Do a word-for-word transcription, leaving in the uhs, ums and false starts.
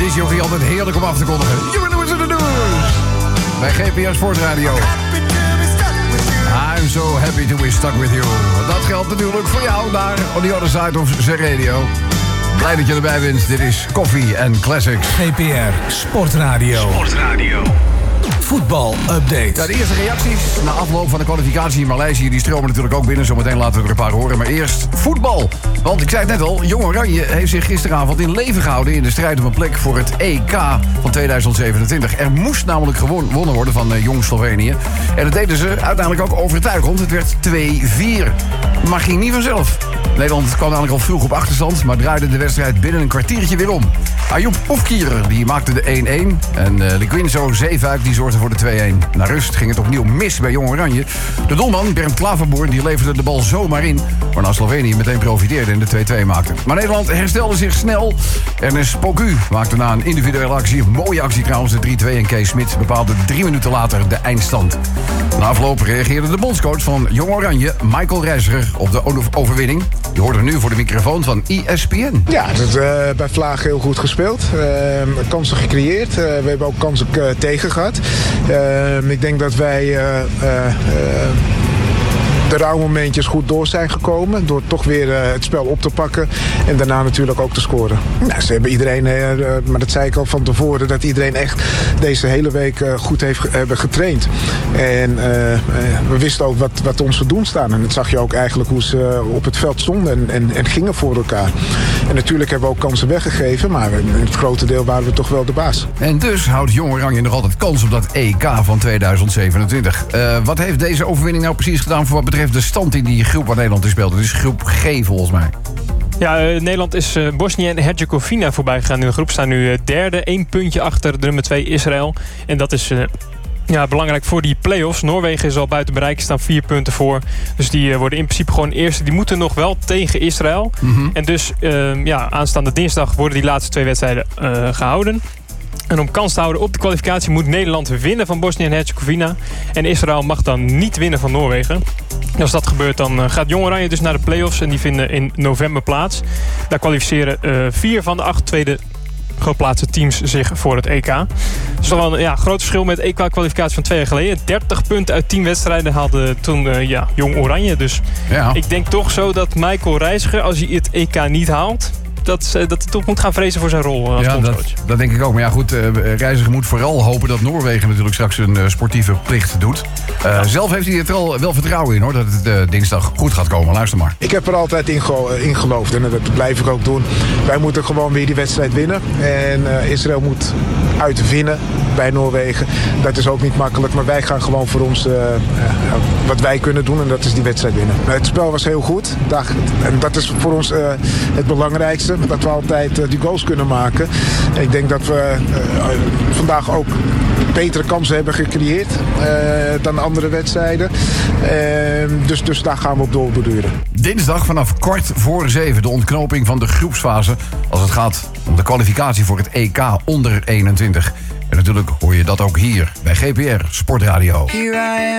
disjockey altijd heerlijk om af te kondigen. You know what to do. Bij G P R Sportradio. I'm so happy to be stuck with you. Dat geldt natuurlijk voor jou daar on the other side of the radio. Blij dat je erbij bent. Dit is Koffie en Classics. G P R Sportradio. Sportradio. Voetbal-update. Ja, de eerste reacties na afloop van de kwalificatie in Maleisië... die stromen natuurlijk ook binnen. Zometeen laten we er een paar horen. Maar eerst voetbal. Want ik zei het net al, Jong Oranje heeft zich gisteravond in leven gehouden... in de strijd om een plek voor het E K van tweeduizend zevenentwintig. Er moest namelijk gewonnen worden van uh, Jong Slovenië. En dat deden ze uiteindelijk ook overtuigend. Het werd twee vier. Maar ging niet vanzelf. Nederland kwam namelijk al vroeg op achterstand... maar draaide de wedstrijd binnen een kwartiertje weer om. Ayoub Oefkierer die maakte de één-één. En uh, Liquinzo Zeefuik die zorgde voor de twee-één. Na rust ging het opnieuw mis bij Jong Oranje. De doelman Bernd Klaverboer die leverde de bal zomaar in... waarna Slovenië meteen profiteerde en de twee-twee maakte. Maar Nederland herstelde zich snel. Ernest Poku maakte na een individuele actie... een mooie actie trouwens, de drie-twee... en Kees Smit bepaalde drie minuten later de eindstand. Na afloop reageerde de bondscoach van Jong Oranje... Michael Reiziger op de overwinning. Je hoort er nu voor de microfoon van E S P N. Ja, het is uh, bij Vlaag heel goed gespeeld. Uh, kansen gecreëerd. Uh, we hebben ook kansen uh, tegen gehad. Uh, ik denk dat wij... Uh, uh, uh, de rouwmomentjes goed door zijn gekomen. Door toch weer uh, het spel op te pakken. En daarna natuurlijk ook te scoren. Nou, ze hebben iedereen, uh, maar dat zei ik al van tevoren... dat iedereen echt deze hele week uh, goed heeft hebben getraind. En uh, uh, we wisten ook wat, wat ons te doen staan. En dat zag je ook eigenlijk hoe ze uh, op het veld stonden en, en, en gingen voor elkaar. En natuurlijk hebben we ook kansen weggegeven. Maar in het grote deel waren we toch wel de baas. En dus houdt Jong Oranje nog altijd kans op dat E K van tweeduizend zevenentwintig. Uh, wat heeft deze overwinning nou precies gedaan... voor wat betreft de stand in die groep waar Nederland in speelde? Dus groep G volgens mij. Ja, uh, Nederland is uh, Bosnië en Herzegovina voorbij gegaan in de groep. Staan nu uh, derde, één puntje achter de nummer twee Israël. En dat is... Uh, Ja, belangrijk voor die play-offs. Noorwegen is al buiten bereik, staan vier punten voor. Dus die uh, worden in principe gewoon eerste. Die moeten nog wel tegen Israël. Mm-hmm. En dus uh, ja, aanstaande dinsdag worden die laatste twee wedstrijden uh, gehouden. En om kans te houden op de kwalificatie moet Nederland winnen van Bosnië en Herzegovina. En Israël mag dan niet winnen van Noorwegen. Als dat gebeurt, dan uh, gaat Jong Oranje dus naar de play-offs. En die vinden in november plaats. Daar kwalificeren uh, vier van de acht tweede geplaatste teams zich voor het E K. Dat is toch wel een ja, groot verschil met de E K-kwalificatie van twee jaar geleden. dertig punten uit tien wedstrijden haalde toen uh, ja, Jong Oranje. Dus ja. Ik denk toch zo dat Michael Reiziger, als hij het E K niet haalt... dat hij dat toch moet gaan vrezen voor zijn rol als ja, bondscoach. Dat, dat denk ik ook. Maar ja, goed, uh, Reiziger moet vooral hopen dat Noorwegen natuurlijk straks een uh, sportieve plicht doet. Uh, zelf heeft hij er wel, wel vertrouwen in, hoor, dat het uh, dinsdag goed gaat komen. Luister maar. Ik heb er altijd in, ge- in geloofd en dat blijf ik ook doen. Wij moeten gewoon weer die wedstrijd winnen. En uh, Israël moet uitwinnen bij Noorwegen. Dat is ook niet makkelijk, maar wij gaan gewoon voor ons uh, uh, wat wij kunnen doen en dat is die wedstrijd winnen. Het spel was heel goed. En dat is voor ons uh, het belangrijkste. Dat we altijd uh, die goals kunnen maken. En ik denk dat we uh, vandaag ook betere kansen hebben gecreëerd uh, dan andere wedstrijden. Uh, dus, dus daar gaan we op doorborduren. Dinsdag vanaf kwart voor zeven de ontknoping van de groepsfase als het gaat om de kwalificatie voor het E K onder eenentwintig. En natuurlijk hoor je dat ook hier bij G P R Sportradio.